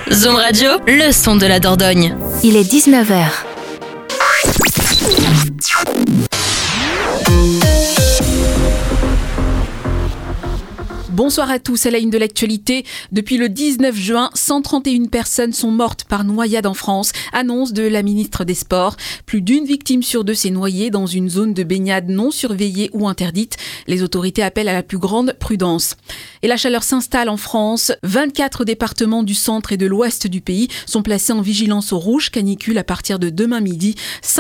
Zoom Radio, le son de la Dordogne. Il est 19h. Bonsoir à tous, à la une de l'actualité. Depuis le 19 juin, 131 personnes sont mortes par noyade en France, annonce de la ministre des Sports. Plus d'une victime sur deux s'est noyée dans une zone de baignade non surveillée ou interdite. Les autorités appellent à la plus grande prudence. Et la chaleur s'installe en France. 24 départements du centre et de l'ouest du pays sont placés en vigilance au rouge canicule à partir de demain midi.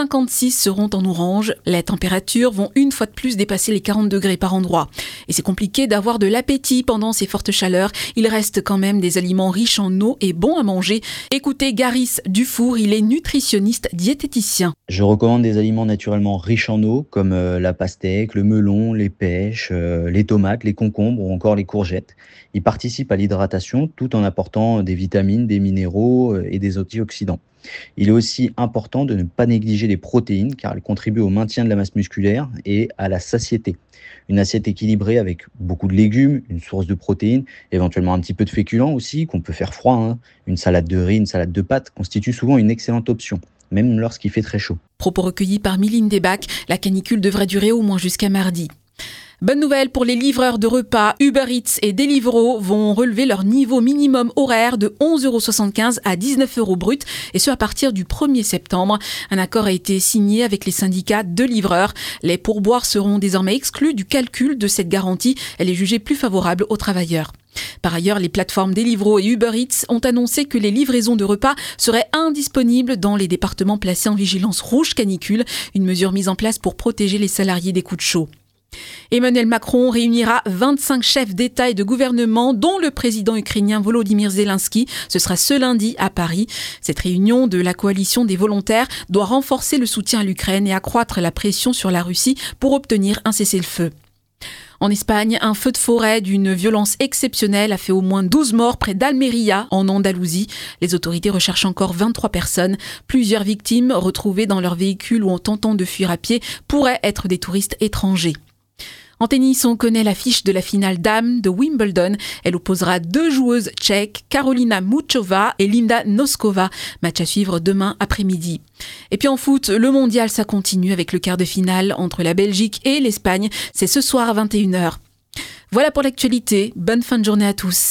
56 seront en orange. Les températures vont une fois de plus dépasser les 40 degrés par endroit. Et c'est compliqué d'avoir de l'appétit pendant ces fortes chaleurs. Il reste quand même des aliments riches en eau et bons à manger. Écoutez Garis Dufour, il est nutritionniste diététicien. Je recommande des aliments naturellement riches en eau comme la pastèque, le melon, les pêches, les tomates, les concombres ou encore les courgettes. Ils participent à l'hydratation tout en apportant des vitamines, des minéraux et des antioxydants. Il est aussi important de ne pas négliger les protéines car elles contribuent au maintien de la masse musculaire et à la satiété. Une assiette équilibrée avec beaucoup de légumes, une source de protéines, éventuellement un petit peu de féculents aussi, qu'on peut faire froid. Une salade de riz, une salade de pâtes constitue souvent une excellente option, même lorsqu'il fait très chaud. Propos recueillis par Miline Desbac, la canicule devrait durer au moins jusqu'à mardi. Bonne nouvelle pour les livreurs de repas, Uber Eats et Deliveroo vont relever leur niveau minimum horaire de 11,75 € à 19 € brut, et ce à partir du 1er septembre. Un accord a été signé avec les syndicats de livreurs. Les pourboires seront désormais exclus du calcul de cette garantie. Elle est jugée plus favorable aux travailleurs. Par ailleurs, les plateformes Deliveroo et Uber Eats ont annoncé que les livraisons de repas seraient indisponibles dans les départements placés en vigilance rouge canicule, une mesure mise en place pour protéger les salariés des coups de chaud. Emmanuel Macron réunira 25 chefs d'État et de gouvernement, dont le président ukrainien Volodymyr Zelensky. Ce sera ce lundi à Paris. Cette réunion de la coalition des volontaires doit renforcer le soutien à l'Ukraine et accroître la pression sur la Russie pour obtenir un cessez-le-feu. En Espagne, un feu de forêt d'une violence exceptionnelle a fait au moins 12 morts près d'Almería, en Andalousie. Les autorités recherchent encore 23 personnes. Plusieurs victimes retrouvées dans leur véhicule ou en tentant de fuir à pied pourraient être des touristes étrangers. En tennis, on connaît l'affiche de la finale dames de Wimbledon. Elle opposera deux joueuses tchèques, Karolina Muchova et Linda Noskova. Match à suivre demain après-midi. Et puis en foot, le mondial, ça continue avec le quart de finale entre la Belgique et l'Espagne. C'est ce soir à 21h. Voilà pour l'actualité. Bonne fin de journée à tous.